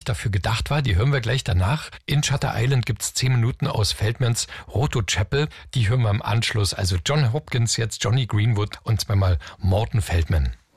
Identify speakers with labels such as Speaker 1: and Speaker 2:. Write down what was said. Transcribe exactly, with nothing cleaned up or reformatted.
Speaker 1: dafür gedacht war, die hören wir gleich danach. In Shutter Island gibt's zehn Minuten aus Feldmans Roto Chapel. Die hören wir im Anschluss. Also John Hopkins, jetzt Johnny Greenwood und zweimal Morton Feldman.